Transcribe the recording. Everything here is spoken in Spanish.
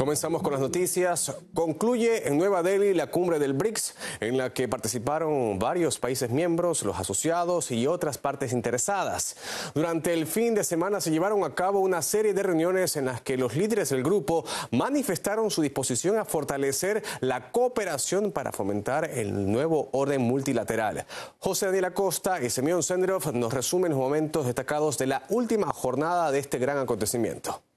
Comenzamos con las noticias. Concluye en Nueva Delhi la cumbre del BRICS, en la que participaron varios países miembros, los asociados y otras partes interesadas. Durante el fin de semana se llevaron a cabo una serie de reuniones en las que los líderes del grupo manifestaron su disposición a fortalecer la cooperación para fomentar el nuevo orden multilateral. José Daniel Acosta y Semyon Senderov nos resumen los momentos destacados de la última jornada de este gran acontecimiento.